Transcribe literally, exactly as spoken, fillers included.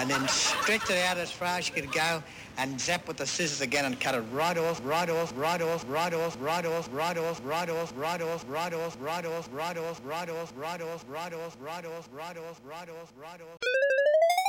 and then stretch it out as far as you could go, and zap with the scissors again and cut it right off, right off, right off, right off, right off, right off, right off, right off, right off, right off, right off, right off, right off, right off, right off, right off, right off, right off.